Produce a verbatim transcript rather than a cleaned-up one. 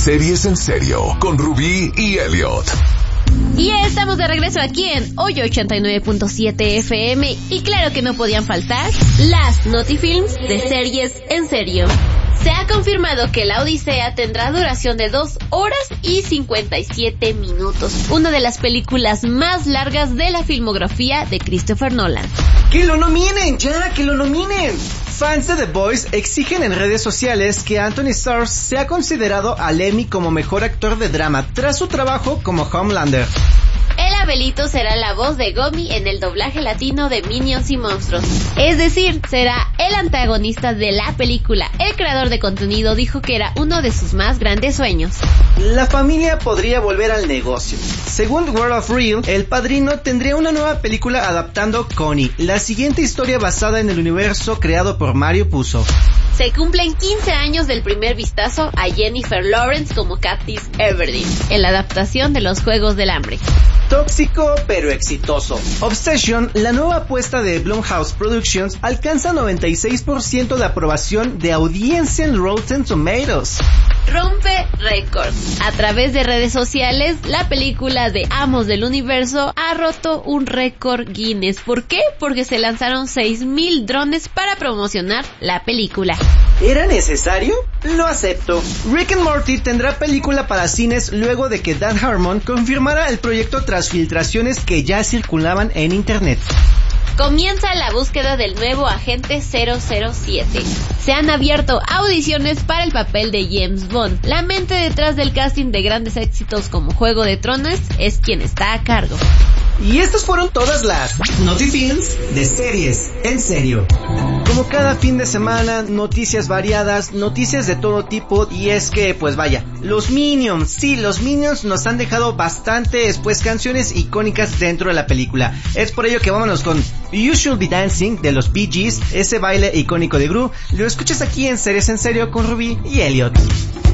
Series en Serio con Rubí y Elliot. Y ya estamos de regreso aquí en Hoyo ochenta y nueve punto siete F M. Y claro que no podían faltar las Notifilms de Series en Serio. Se ha confirmado que La Odisea tendrá duración de dos horas y cincuenta y siete minutos, una de las películas más largas de la filmografía de Christopher Nolan. ¡Que lo nominen! ¡Ya! ¡Que lo nominen! Fans de The Boys exigen en redes sociales que Anthony Starr sea considerado al Emmy como mejor actor de drama tras su trabajo como Homelander. El Abelito será la voz de Gomi en el doblaje latino de Minions y Monstruos. Es decir, será el antagonista de la película. El creador de contenido dijo que era uno de sus más grandes sueños. La familia podría volver al negocio. Según World of Real, El Padrino tendría una nueva película adaptando Connie, la siguiente historia basada en el universo creado por Mario Puzo. Se cumplen quince años del primer vistazo a Jennifer Lawrence como Katniss Everdeen en la adaptación de Los Juegos del Hambre. Tóxico pero exitoso. Obsession, la nueva apuesta de Blumhouse Productions, alcanza noventa y seis por ciento de aprobación de audiencia en Rotten Tomatoes. Rompe récords. A través de redes sociales, la película de Amos del Universo ha roto un récord Guinness. ¿Por qué? Porque se lanzaron seis mil drones para promocionar la película. ¿Era necesario? Lo acepto. Rick and Morty tendrá película para cines luego de que Dan Harmon confirmara el proyecto tras filtraciones que ya circulaban en internet. Comienza la búsqueda del nuevo agente cero cero siete. Se han abierto audiciones para el papel de James Bond. La mente detrás del casting de grandes éxitos como Juego de Tronos es quien está a cargo. Y estas fueron todas las Notifilms de Series en Serio. Como cada fin de semana, noticias variadas, noticias de todo tipo, y es que, pues vaya, los Minions, sí, los Minions nos han dejado bastantes, pues, canciones icónicas dentro de la película. Es por ello que vámonos con You Should Be Dancing de los Bee Gees, ese baile icónico de Gru. Lo escuchas aquí en Series en Serio con Rubí y Elliot.